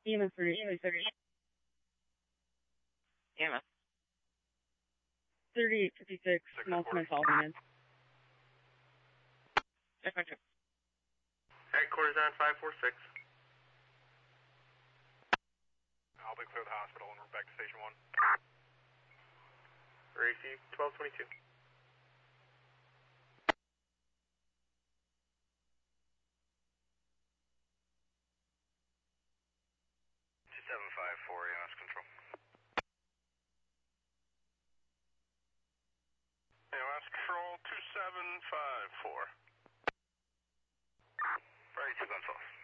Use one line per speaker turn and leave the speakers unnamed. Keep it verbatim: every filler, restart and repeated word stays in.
E M S thirty-eight fifty-six.
E M S.
thirty-eight fifty-six, small cement solid units.
Check my check.
Headquarters on five four six.
I'll be clear the hospital and we're back to station one.
R A C twelve twenty-two.
two seven five four, E M S control. E M S control two seven five four. Ready to console.